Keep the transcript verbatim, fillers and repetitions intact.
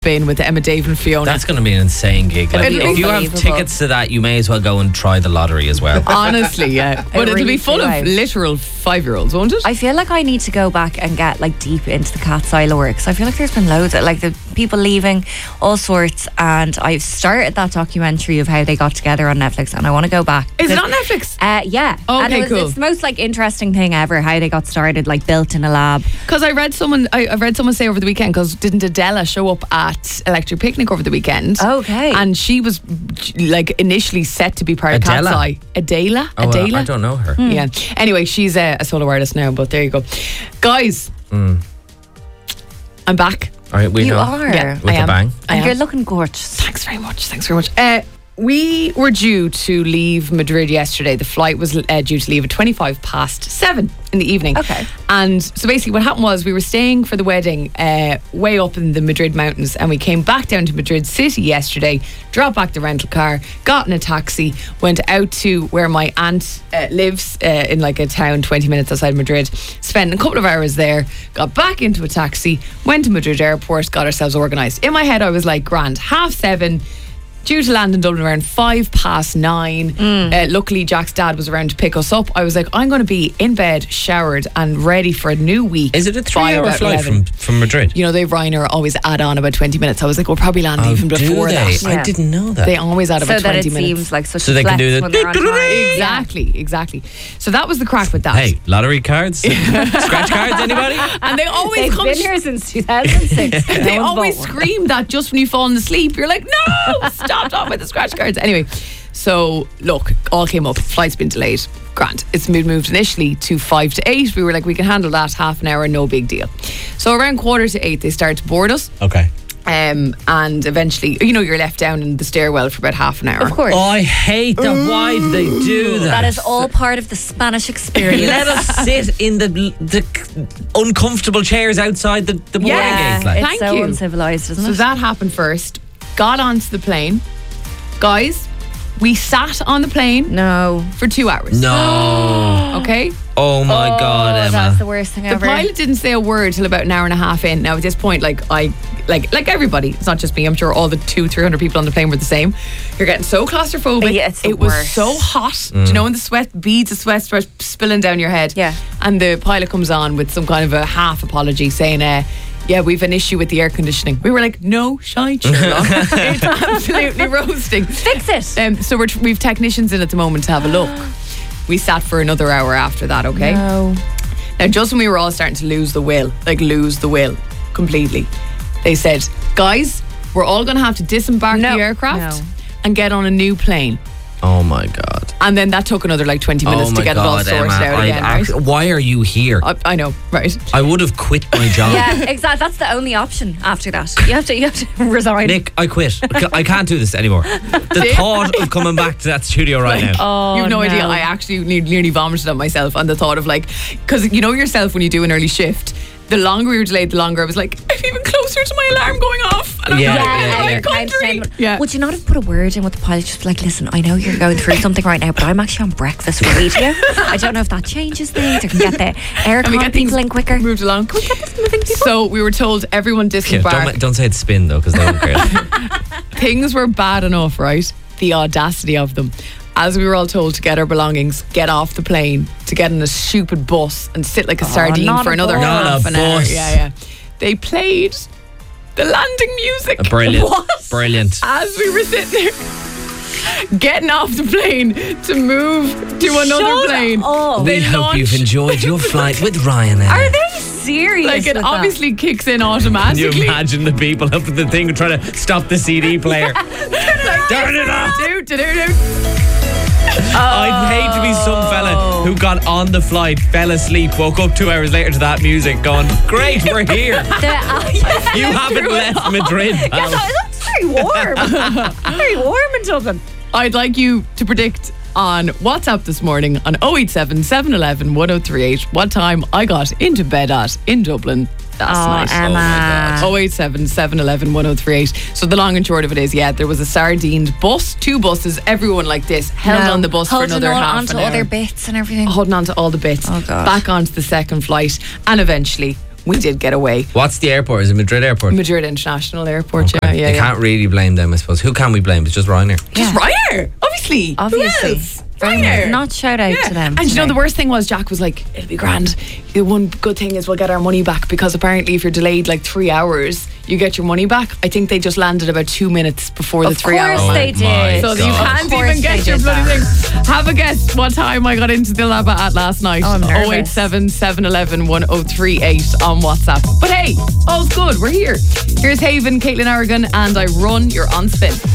Spain with Emma, Dave and Fiona. That's going to be an insane gig. Like, if you have tickets to that, you may as well go and try the lottery as well. Honestly, yeah. But it'll really be full out. of literal five-year-olds, won't it? I feel like I need to go back and get like deep into the Cat's Eye lore, because I feel like there's been loads of like the people leaving, all sorts, and I've started that documentary of how they got together on Netflix, and I want to go back. Is it on Netflix? Uh, yeah. Okay, and it was, cool. It's the most like interesting thing ever, how they got started, like built in a lab. Because I read someone, I, I read someone say over the weekend, because didn't Adela show up at Electric Picnic over the weekend? Okay. And she was like initially set to be part of Adela? Cat's Eye. Adela? Oh, Adela? uh, I don't know her. Hmm. Yeah. Anyway, she's a, a solo artist now, but there you go. Guys, Mm. I'm back. All right, we You know. are. Yeah, With I a am. bang. I And am. you're looking gorgeous. Thanks very much. Thanks very much. Uh, we were due to leave Madrid yesterday. The flight was uh, due to leave at twenty-five past seven in the evening. Okay. And so basically what happened was we were staying for the wedding uh, way up in the Madrid mountains, and we came back down to Madrid city yesterday, dropped back the rental car, got in a taxi, went out to where my aunt uh, lives uh, in like a town twenty minutes outside Madrid, spent a couple of hours there, got back into a taxi, went to Madrid airport, got ourselves organised. In my head I was like, grand, half seven, due to land in Dublin around five past nine. Mm. Uh, luckily, Jack's dad was around to pick us up. I was like, I'm going to be in bed, showered, and ready for a new week. Is it a by three-hour about flight eleven. from, from Madrid? You know, they Ryanair always add on about twenty minutes. I was like, we'll probably land Oh, even do before they? that. I Yeah. didn't know that. They always add So about that twenty it minutes. seems like such So a they can flex do the when they're on time. Exactly, exactly. So that was the crack with that. Hey, lottery cards? Scratch cards, anybody? And they always They've come. been here since two thousand six. They No one's always bought one. scream that just when you fall asleep. You're like, no, stop off with the scratch cards. Anyway, so look, all came up. Flight's been delayed. Grant. It's been moved initially to five to eight. We were like, we can handle that, half an hour, no big deal. So around quarter to eight, they start to board us. Okay. Um, and eventually, you know, you're left down in the stairwell for about half an hour. Of course. Oh, I hate that. Why do they do that? That is all part of the Spanish experience. Let us sit in the the uncomfortable chairs outside the, the boarding Yeah. gates. Like. It's Thank so you. uncivilized, isn't So it? that happened first. Got onto the plane. Guys, we sat on the plane No. for two hours. No. Okay? Oh my Oh, God, Emma. that's the worst thing The ever. pilot didn't say a word till about an hour and a half in. Now at this point, like I, like like everybody, it's not just me. I'm sure all the two, three hundred people on the plane were the same. You're getting so claustrophobic. Yeah, it's the it was worst. so hot. Do you know when the sweat beads of sweat start spilling down your head? Yeah. And the pilot comes on with some kind of a half apology, saying, uh, "Yeah, we've an issue with the air conditioning." We were like, "No, shite, Sherlock. It's absolutely roasting. Fix it. Um, so we're, we've technicians in at the moment to have a look. We sat for another hour after that. Okay. No. Now, just when we were all starting to lose the will, like lose the will completely, they said, guys, we're all going to have to disembark No. the aircraft No. and get on a new plane. Oh my God. And then that took another like twenty minutes oh to my get God, it all sorted Emma. out I'd again, act- right? Why are you here? I, I know, right? I would have quit my job. Yeah, exactly. That's the only option after that. You have to you have to resign. Nick, I quit. I ca- I can't do this anymore. The thought of coming back to that studio right Like, now. Oh, You've no, no. idea. I actually ne- nearly vomited on myself on the thought of like, because you know yourself when you do an early shift, the longer we were delayed, the longer I was like, I'm even closer to my alarm going off. And I'm Yeah, not yeah, in the yeah, right yeah. country. Yeah. Would you not have put a word in with the pilot? Just like, listen, I know you're going through something right now, but I'm actually on breakfast radio. I don't know if that changes things or can get the air Can we get people things in quicker. moved along? Can we get this moving people? So we were told everyone Yeah, disembark. don't, don't say it's spin though, because they won't care. Things were bad enough, right? The audacity of them. As we were all told to get our belongings, get off the plane, to get in a stupid bus and sit like a sardine not for a another bus. Not half a an hour. bus. Yeah, yeah. They played the landing music. Brilliant. What? Brilliant. As we were sitting there, getting off the plane to move to another Shut plane. up. They We hope launched- you've enjoyed your flight with Ryanair. Are they serious? Like it with that? obviously kicks in Can you automatically. imagine the people up at the thing trying to stop the C D player? Turn it off! Do, do, do, do. I'd hate to be some fella who got on the flight, fell asleep, woke up two hours later to that music going, great, we're here. The, uh, yeah. You haven't left Madrid, Yeah, pal. that- that's very warm. Very warm in Dublin. I'd like you to predict on WhatsApp this morning on oh eight seven, seven one one, one oh three eight what time I got into bed at in Dublin last Oh, night. Emma. oh eight seven, seven one one, one oh three eight. So the long and short of it is, yeah, there was a sardined bus, two buses, everyone like this, held No. on the bus Holding for another on half onto an hour. other bits and everything. Holding on to all the bits. Oh, God. Back onto the second flight, and eventually we did get away. What's the airport? Is it Madrid Airport? Madrid International Airport, Okay. yeah, yeah, You yeah. can't really blame them, I suppose. Who can we blame? It's just Ryanair. Just Ryanair, obviously. Obviously. Who else? Very Ryanair. Not shout out Yeah. to them. And you know, today. the worst thing was Jack was like, it'll be grand. The one good thing is we'll get our money back, because apparently if you're delayed like three hours, you get your money back. I think they just landed about two minutes before the Of three course hours. they Oh my did. So God. you Of can't course even get they your did bloody that. thing. Have a guess what time I got into the Laba at last night. Oh, I'm nervous. oh eight seven, seven one one, one oh three eight on WhatsApp. But hey, all's good. We're here. Here's Haven, Caitlin Aragon, and I run. You're on spin.